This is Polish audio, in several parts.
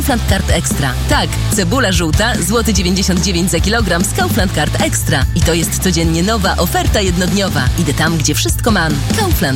Kaufland Card Extra. Tak, cebula żółta, złoty 99 za kilogram z Kaufland Card Extra. I to jest codziennie nowa oferta jednodniowa. Idę tam, gdzie wszystko mam. Kaufland.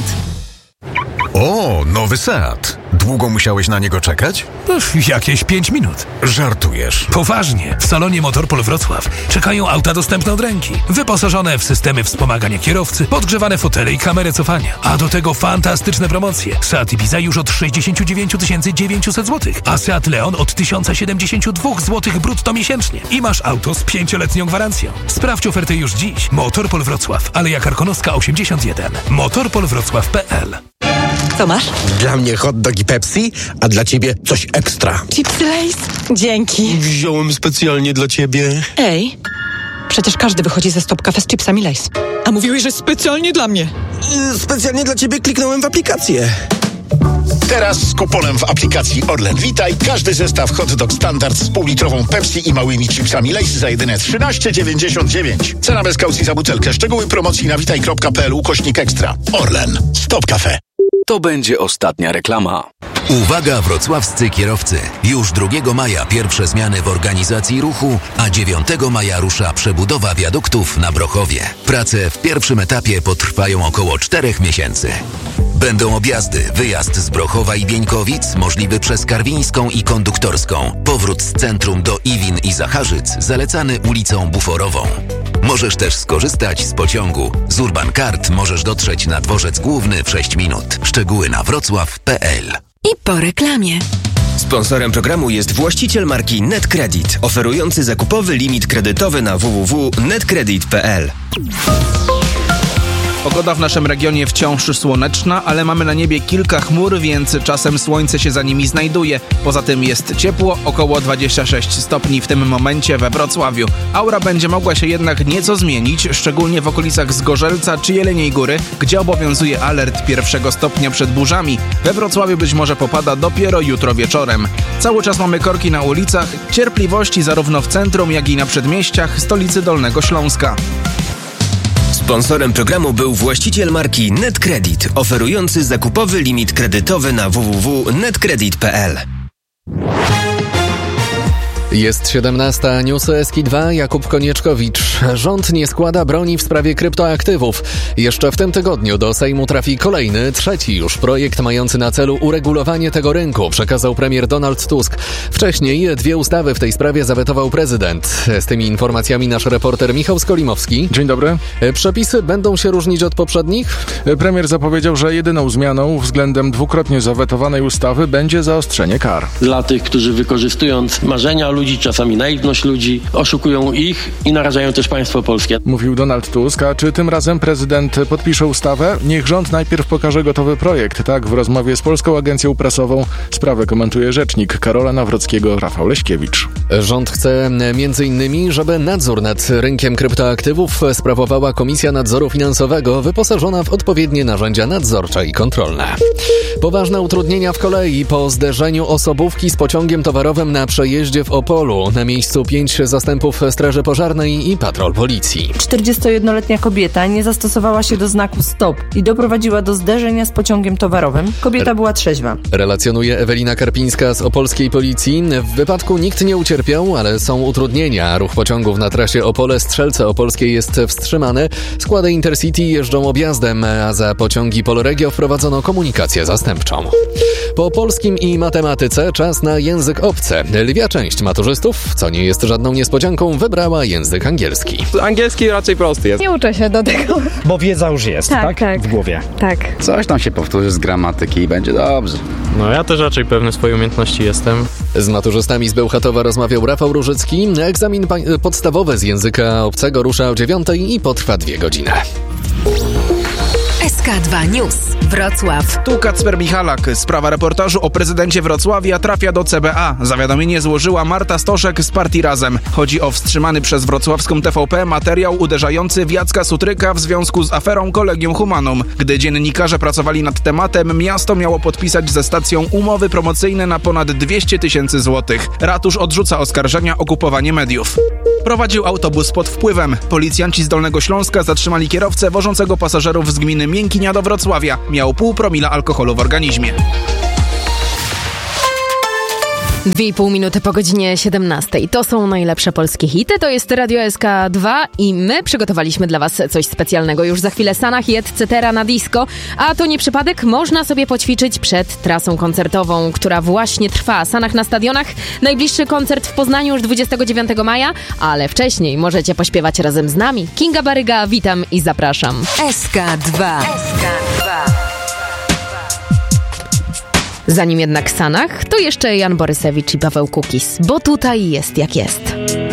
O, nowy Seat. Długo musiałeś na niego czekać? Jakieś 5 minut. Żartujesz. Poważnie. W salonie Motorpol Wrocław czekają auta dostępne od ręki. Wyposażone w systemy wspomagania kierowcy, podgrzewane fotele i kamerę cofania. A do tego fantastyczne promocje. Seat Ibiza już od 69 900 zł, a Seat Leon od 1072 zł brutto miesięcznie. I masz auto z 5-letnią gwarancją. Sprawdź ofertę już dziś. Motorpol Wrocław, Aleja Karkonoska 81. motorpolwrocław.pl. Co masz? Dla mnie hot dog i Pepsi, a dla ciebie coś ekstra. Chipsy Lay's? Dzięki. Wziąłem specjalnie dla ciebie. Ej, przecież każdy wychodzi ze Stop Cafe z chipsami Lay's. A mówiłeś, że specjalnie dla mnie. Specjalnie dla ciebie kliknąłem w aplikację. Teraz z kuponem w aplikacji Orlen Witaj każdy zestaw hot dog standard z półlitrową Pepsi i małymi chipsami Lay's za jedyne 13,99. Cena bez kaucji za butelkę. Szczegóły promocji na witaj.pl/ekstra. Orlen. Stop Cafe. To będzie ostatnia reklama. Uwaga wrocławscy kierowcy! Już 2 maja pierwsze zmiany w organizacji ruchu, a 9 maja rusza przebudowa wiaduktów na Brochowie. Prace w pierwszym etapie potrwają około 4 miesięcy. Będą objazdy, wyjazd z Brochowa i Bieńkowic, możliwy przez Karwińską i Konduktorską, powrót z centrum do Iwin i Zacharzyc, zalecany ulicą Buforową. Możesz też skorzystać z pociągu. Z Urban Card możesz dotrzeć na dworzec główny w 6 minut. Szczegóły na wrocław.pl. I po reklamie. Sponsorem programu jest właściciel marki NetCredit, oferujący zakupowy limit kredytowy na www.netcredit.pl. Pogoda w naszym regionie wciąż słoneczna, ale mamy na niebie kilka chmur, więc czasem słońce się za nimi znajduje. Poza tym jest ciepło, około 26 stopni w tym momencie we Wrocławiu. Aura będzie mogła się jednak nieco zmienić, szczególnie w okolicach Zgorzelca czy Jeleniej Góry, gdzie obowiązuje alert 1 stopnia przed burzami. We Wrocławiu być może popada dopiero jutro wieczorem. Cały czas mamy korki na ulicach, cierpliwości zarówno w centrum, jak i na przedmieściach stolicy Dolnego Śląska. Sponsorem programu był właściciel marki NetCredit, oferujący zakupowy limit kredytowy na www.netcredit.pl. Jest 17, newsy Eski2, Jakub Konieczkowicz. Rząd nie składa broni w sprawie kryptoaktywów. Jeszcze w tym tygodniu do Sejmu trafi kolejny, trzeci już projekt mający na celu uregulowanie tego rynku, przekazał premier Donald Tusk. Wcześniej 2 ustawy w tej sprawie zawetował prezydent. Z tymi informacjami nasz reporter Michał Skolimowski. Dzień dobry. Przepisy będą się różnić od poprzednich? Premier zapowiedział, że jedyną zmianą względem dwukrotnie zawetowanej ustawy będzie zaostrzenie kar. Dla tych, którzy wykorzystując marzenia ludzi, czasami naiwność ludzi, oszukują ich i narażają też państwo polskie. Mówił Donald Tusk, a czy tym razem prezydent podpisze ustawę? Niech rząd najpierw pokaże gotowy projekt. Tak w rozmowie z Polską Agencją Prasową sprawę komentuje rzecznik Karola Nawrockiego Rafał Leśkiewicz. Rząd chce m.in., żeby nadzór nad rynkiem kryptoaktywów sprawowała Komisja Nadzoru Finansowego wyposażona w odpowiednie narzędzia nadzorcze i kontrolne. Poważne utrudnienia w kolei po zderzeniu osobówki z pociągiem towarowym na przejeździe w Opolu. Na miejscu 5 zastępów Straży Pożarnej i patrol policji. 41-letnia kobieta nie zastosowała się do znaku stop i doprowadziła do zderzenia z pociągiem towarowym. Kobieta była trzeźwa. Relacjonuje Ewelina Karpińska z opolskiej policji. W wypadku nikt nie ucierpiał, ale są utrudnienia. Ruch pociągów na trasie Opole-Strzelce Opolskiej jest wstrzymany. Składy Intercity jeżdżą objazdem, a za pociągi Polregio wprowadzono komunikację zastępczą. Po polskim i matematyce czas na język obcy. Lwia część maturzystów, co nie jest żadną niespodzianką, wybrała język angielski. Angielski raczej prosty jest. Nie uczę się do tego. Bo wiedza już jest, tak? W głowie. Tak. Coś tam się powtórzy z gramatyki i będzie dobrze. No ja też raczej pewny swojej umiejętności jestem. Z maturzystami z Bełchatowa rozmawiał Rafał Różycki. Egzamin podstawowy z języka obcego rusza o 9:00 i potrwa 2 godziny. SK2 News. Wrocław. Tu Kacper Michalak. Sprawa reportażu o prezydencie Wrocławia trafia do CBA. Zawiadomienie złożyła Marta Stoszek z Partii Razem. Chodzi o wstrzymany przez wrocławską TVP materiał uderzający w Jacka Sutryka w związku z aferą Collegium Humanum. Gdy dziennikarze pracowali nad tematem, miasto miało podpisać ze stacją umowy promocyjne na ponad 200 000 złotych. Ratusz odrzuca oskarżenia o kupowanie mediów. Prowadził autobus pod wpływem. Policjanci z Dolnego Śląska zatrzymali kierowcę wożącego pasażerów z gminy Miękinia do Wrocławia. Miał 0,5 promila alkoholu w organizmie. 2,5 minuty po godzinie 17. To są najlepsze polskie hity, to jest Radio SK2 i my przygotowaliśmy dla Was coś specjalnego. Już za chwilę Sanach i etc. na disco, a to nie przypadek, można sobie poćwiczyć przed trasą koncertową, która właśnie trwa. Sanach na stadionach, najbliższy koncert w Poznaniu już 29 maja, ale wcześniej możecie pośpiewać razem z nami. Kinga Baryga, witam i zapraszam. SK2. Zanim jednak Sanach, to jeszcze Jan Borysewicz i Paweł Kukis, bo tutaj jest jak jest.